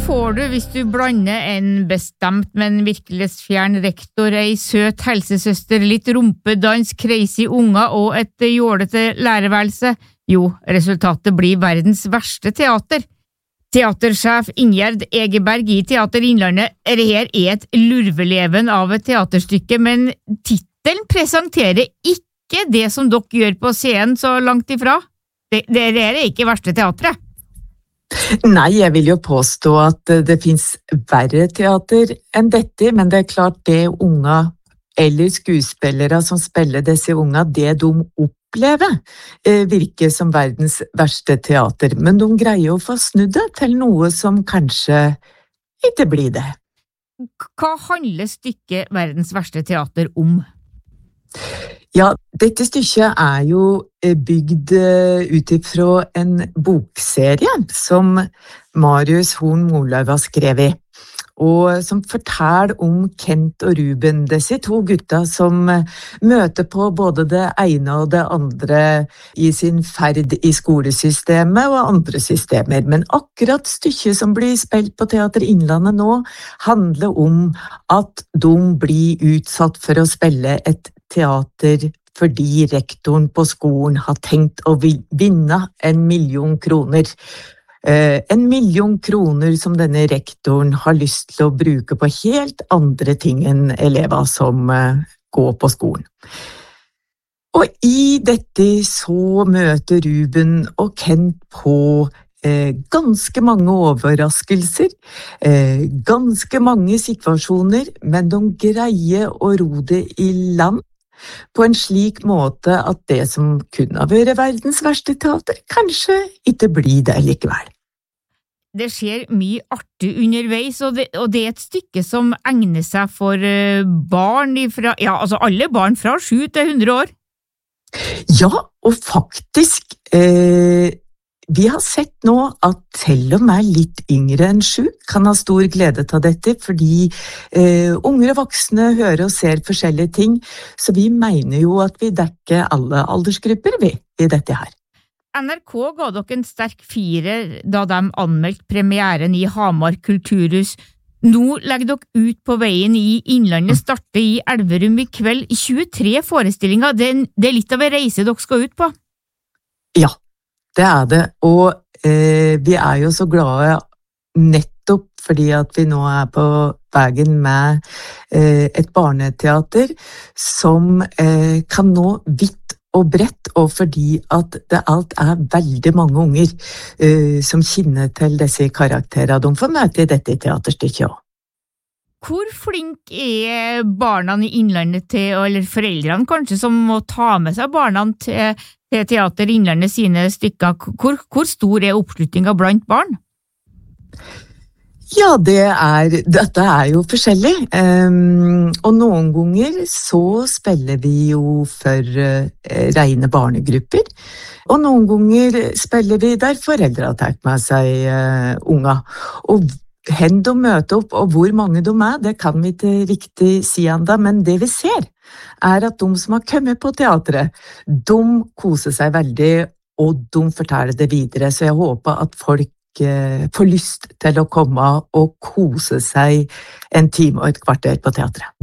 får du hvis du blander en bestemt, men virkelighetsfjern rektor, ei søt helsesøster, litt rumpedans, crazy unger og et jålete lærerværelse? Jo, resultatet blir verdens verste teater. Teatersjef Ingjerd Egeberg i Teater Innlandet, dette er et lurveleven av et teaterstykke, men titelen presenterer ikke det som dere gjør på scenen så langt ifra. Det er ikke verste teatret. Nei, jeg vil jo påstå at det finnes verre teater enn dette, men det er klart det unga eller skuespillere som spiller disse unga, det de opplever, virker som verdens verste teater, men de greier å få snudd det til noe som kanskje ikke blir det. Hva handler stykket Verdens verste teater om? Ja, dette stykket er jo bygd ut ifra en bokserie som Marius Horn Molau har skrevet, og som forteller om Kent og Ruben, disse to gutta som møter på både det ene og det andre i sin ferd i skolesystemet og andre systemer. Men akkurat stykket som blir spilt på Teater Innlandet nå, handler om at de blir utsatt for å spille et teater fordi rektoren på skolen har tenkt å vinne 1 million kroner. 1 million kroner som denne rektoren har lyst til å bruke på helt andre ting enn elever som går på skolen. Og i dette så møter Ruben og Kent på ganske mange overraskelser, ganske mange situasjoner, men de greier å ro det i land på en slik måte at det som kunne ha vært verdens verste teater, kanskje ikke blir det likevel. Det skjer mye artig underveis, og det er et stykke som egner seg for barn fra, ja, altså alle barn fra 7 til 100 år. Ja, og faktisk, vi har sett nå at til og med litt yngre enn 7 kan ha stor glede av dette, fordi unger og voksne hører og ser forskjellige ting, så vi mener jo at vi dekker alle aldersgrupper i dette her. NRK ga dere en sterk 4 da de anmeldte premieren i Hamar Kulturhus. Nå legger dere ut på veien i Innlandet, starter i Elverum i kveld, 23 forestillinger. Det er litt av en reise dere skal ut på. Ja, det er det, og vi er jo så glade nettopp fordi at vi nå er på veien med et barneteater som kan nå vidt og bredt, og fordi at det alt er veldig mange unger som kjenner til disse karakterene de får møte i dette teaterstykket også. Hvor flink er barna i Innlandet til, eller foreldrene kanskje, som må ta med seg barna til Teater Innlandet sine stykker? Hvor stor er oppslutningen blant barn? Ja, dette er jo forskjellig, og noen ganger så spiller vi jo for rene barnegrupper, og noen ganger spiller vi der foreldre har tatt med seg unger, og hen de møter opp, og hvor mange de er, det kan vi ikke riktig si enda, men det vi ser er at de som har kommet på teatret, de koser seg veldig, og de forteller det videre, så jeg håper at folk får lyst til å komme og kose seg 1 time og 1 kvarter på teatret.